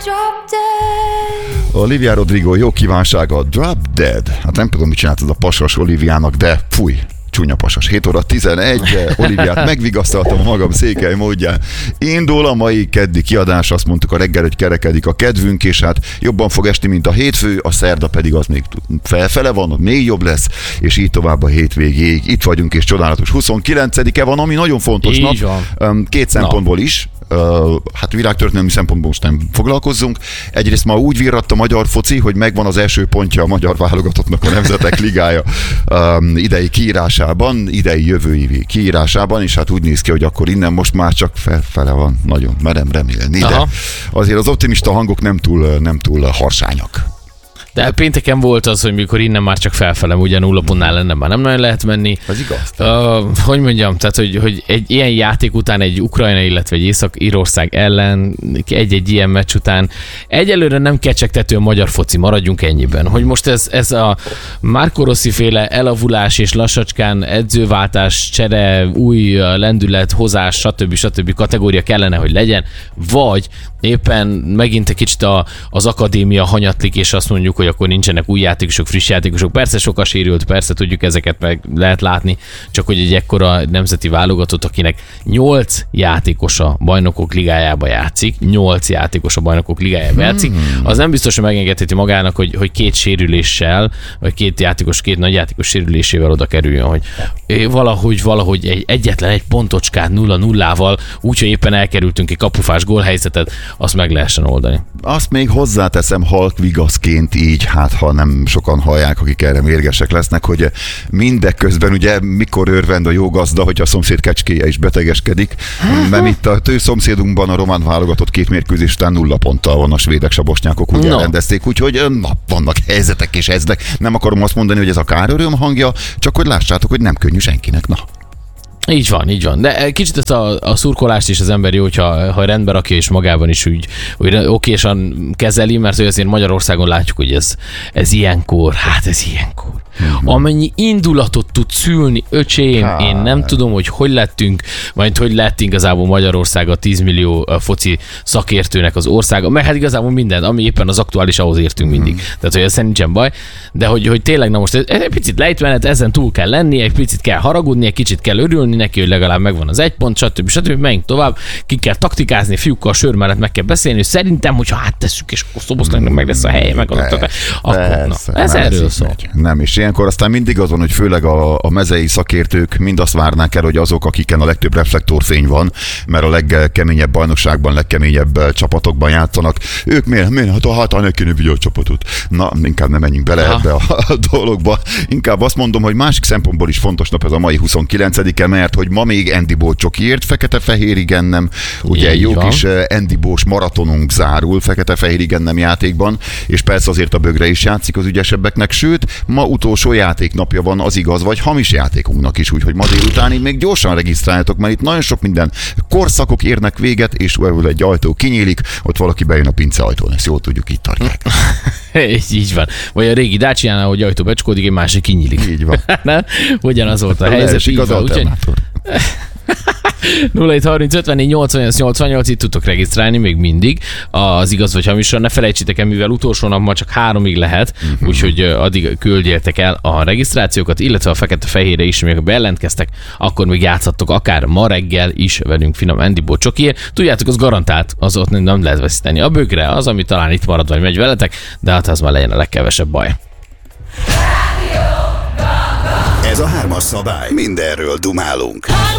Olivia Rodrigo jó kívánsága, Drop Dead. Hát nem tudom, mit csináltad a pasas Oliviának, de fúj, csúnya pasas. 7 óra 11, Oliviát megvigasztaltam a magam székely módján. Indul a mai keddi kiadás, azt mondtuk a reggel, hogy kerekedik a kedvünk, és hát jobban fog esni, mint a hétfő, a szerda pedig az még felfele van, ott még jobb lesz, és így tovább a hétvégéig. Itt vagyunk, és csodálatos 29-e van, ami nagyon fontos nap. Két szempontból is. Hát világtörténelmi szempontból most nem foglalkozzunk. Egyrészt ma úgy virratt a magyar foci, hogy megvan az első pontja a magyar válogatottnak a Nemzetek Ligája idei kiírásában, idei jövő évi kiírásában, és hát úgy néz ki, hogy akkor innen most már csak felfele van. Nagyon merem remélni, de azért az optimista hangok nem túl harsányak. De pénteken volt az, hogy mikor innen már csak felfelem, ugye 0 pontnál lenne, már nem nagyon lehet menni. Ez igaz. Hogy mondjam, tehát hogy egy ilyen játék után egy Ukrajna, illetve egy Észak-Írország ellen, egy ilyen meccs után egyelőre nem kecsegtető a magyar foci, maradjunk ennyiben. Hogy most ez a Marco Rossi féle elavulás és lassacskán edzőváltás, csere, új lendület, hozás, stb. Kategória kellene, hogy legyen, vagy éppen megint egy kicsit az akadémia hanyatlik, és azt mondjuk, hogy akkor nincsenek új játékosok, friss játékosok. Persze sok a sérült, persze tudjuk, ezeket meg lehet látni, csak hogy egy ekkora nemzeti válogatott, akinek 8 játékosa Bajnokok Ligájába játszik, 8 játékosa Bajnokok Ligájába játszik, az nem biztos, hogy megengedheti magának, hogy két sérüléssel, vagy két nagy játékos sérülésével oda kerüljön, hogy valahogy egyetlen egy pontocskát 0-0-val, úgyhogy éppen elkerültünk egy kapufás gólhelyzetet, azt meg lehessen oldani. Azt még hozzáteszem halkvigaszként így, hát ha nem sokan hallják, akik erre mérgesek lesznek, hogy mindeközben ugye mikor örvend a jó gazda, hogy a szomszéd kecskéje is betegeskedik, mert itt a szomszédunkban a román válogatott 2 mérkőzés után 0 ponttal van, a svédek, sabosnyákok úgy elrendezték, úgyhogy vannak helyzetek és helyzetek. Nem akarom azt mondani, hogy ez a káröröm hangja, csak hogy lássátok, hogy nem könnyű senkinek. Na. Így van. De kicsit ezt a szurkolást is az ember jó, ha rendbe rakja, és magában is úgy okésan kezeli, mert azért Magyarországon látjuk, hogy ez ilyenkor. Amennyi indulatot tud szülni, öcsém, én nem tudom, hogy lettünk, majd hogy lett igazából Magyarország a 10 millió foci szakértőnek az országa, mert hát igazából minden, ami éppen az aktuális, ahhoz értünk mindig. Tehát, hogy ezzel nincsen baj, de hogy tényleg, na most egy picit lejtmenet, ezen túl kell lenni, egy picit kell haragudni, egy kicsit kell örülni neki, hogy legalább megvan az 1 pont, stb. Menjünk tovább, ki kell taktikázni, fiúkkal sör mellett meg kell beszélni, és szerintem, hogyha tesszük, és akkor Szoboszlainak meg lesz a helye, akkor ez erről szól. Nem, és ilyenkor aztán mindig az van, hogy főleg a mezei szakértők mind azt várnák el, hogy azok, akiken a legtöbb reflektorfény van, mert a legkeményebb bajnokságban, legkeményebb csapatokban játszanak. Ők miért? Hát a hátán kéne vigyel a csapatot. Na, inkább nem menjünk bele ebbe a dologba. Inkább azt mondom, hogy másik szempontból is fontos nap ez a mai 29-e, mert hogy ma még Andy Bócsokiért fekete-fehér igen nem. Ugye jó kis Andy Bós maratonunk zárul fekete-fehér igen nem játékban, és persze azért a bögre is játszik az ügyesebbeknek, sőt, ma utolsó játéknapja van az igaz vagy hamis játékunknak is, úgyhogy ma délutánig még gyorsan regisztráljatok, mert itt nagyon sok minden korszakok érnek véget, és egy ajtó kinyílik, ott valaki bejön a pince ajtón, ezt jól tudjuk, itt tartják. Így van. Vagy a régi Dacia-nál, hogy ajtó becsukódik, egy másik kinyílik. Így van. Ugyanaz volt a helyzet. Így van, 0730 54 88 88, itt tudtok regisztrálni még mindig az igaz vagy hamisra. Ne felejtsétek el, mivel utolsó nap ma csak 3-ig lehet, úgyhogy addig küldjétek el a regisztrációkat, illetve a fekete-fehérre is, amikor bejelentkeztek, akkor még játszhattok akár ma reggel is velünk finom Andy Bócsokiért. Tudjátok, az garantált, az ott nem lehet veszíteni. A bögre az, ami talán itt marad, vagy megy veletek, de hát az már legyen a legkevesebb baj. Ez a 3-as szabály. Mindenről dumálunk.